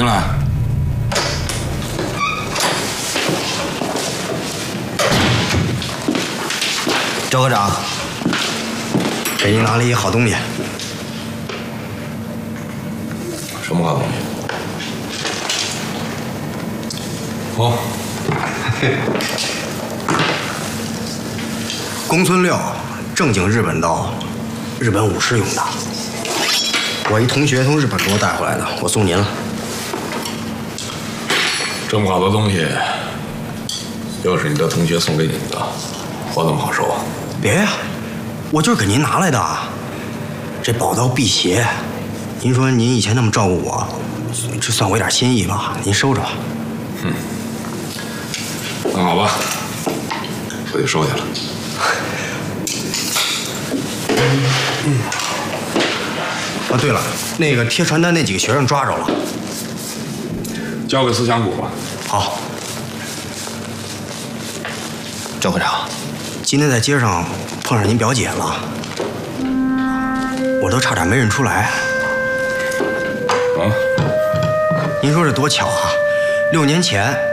进来。 周科长，给您拿了一好东西。 什么好东西？哦， 公孙六，正经日本刀，日本武士用的。我一同学从日本给我带回来的，我送您了。 这么好的东西，又是你的同学送给你的，我怎么好收啊？ 别呀，我就是给您拿来的。这宝刀辟邪，您说您以前那么照顾我，这算我一点心意吧，您收着吧。 那好吧，我就收下了。 啊，对了，那个贴传单那几个学生抓着了， 交给思想股吧。 好。周科长，今天在街上碰上您表姐了，我都差点没认出来。 啊？ 您说这多巧啊！6年前